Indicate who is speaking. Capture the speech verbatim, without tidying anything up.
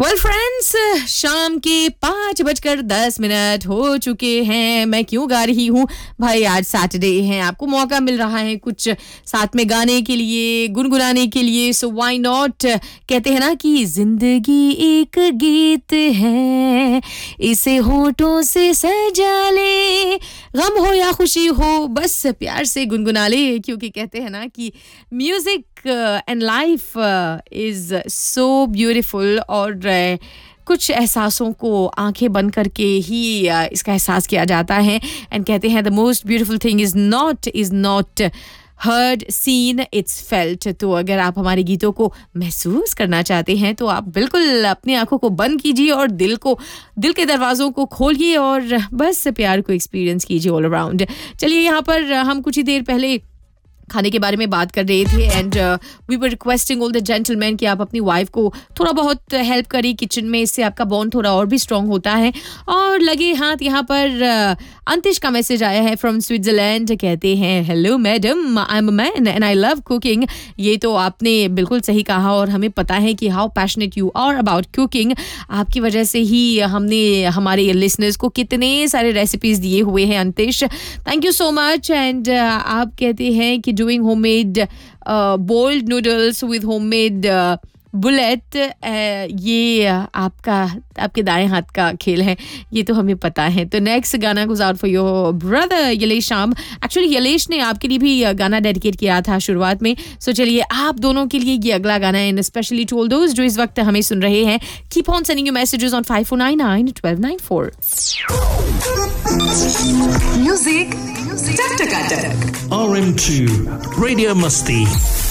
Speaker 1: Well friends, शाम के पाँच बजकर दस मिनट हो चुके हैं. मैं क्यों गा रही हूँ भाई, आज सैटरडे है, आपको मौका मिल रहा है कुछ साथ में गाने के लिए, गुनगुनाने के लिए. So why not. कहते हैं ना कि जिंदगी एक गीत है, इसे होठों से सजा ले, गम हो या खुशी हो बस प्यार से गुनगुना ले. क्योंकि कहते हैं ना कि music and life is so beautiful. और uh, कुछ एहसासों को आंखें बंद करके ही uh, इसका एहसास किया जाता है. एंड कहते हैं the most beautiful thing is not is not heard scene, it's felt. तो अगर आप हमारे गीतों को महसूस करना चाहते हैं तो आप बिल्कुल अपनी आंखों को बंद कीजिए और दिल को दिल के दरवाज़ों को खोलिए और बस प्यार को एक्सपीरियंस कीजिए ऑल अराउंड. चलिए, यहाँ पर हम कुछ ही देर पहले खाने के बारे में बात कर रहे थे and we were requesting all the gentleman कि आप अपनी वाइफ को थोड़ा बहुत हेल्प करिए किचन में, इससे आपका बॉन्ड थोड़ा और भी स्ट्रांग होता है. और लगे हाथ यहाँ पर अंतिश का मैसेज आया है फ्रॉम स्विट्जरलैंड. कहते हैं hello madam, I am a man and I love cooking. ये तो आपने बिल्कुल सही कहा और हमें पता है कि how passionate you are about cooking. आपकी वजह से ही हमने हमारे लिसनर्स को कितने सारे रेसिपीज दिए हुए हैं Antish. Thank you so much. And आप कहते हैं कि doing homemade uh, boiled noodles with homemade uh, bullet, uh, ये आपका आपके दाएं हाथ का खेल है, ये तो हमें पता है. तो नेक्स्ट गाना goes out for your brother यलेश शाम. एक्चुअली यलेश ने आपके लिए भी गाना डेडिकेट किया था शुरुआत में. सो so, चलिए आप दोनों के लिए ये अगला गाना है, स्पेशली टू ऑल दोज जो इस वक्त हमें सुन रहे हैं. Keep on sending your messages on five four nine nine one two nine four.
Speaker 2: Music टक टक टक.
Speaker 3: R M two Radio Musti.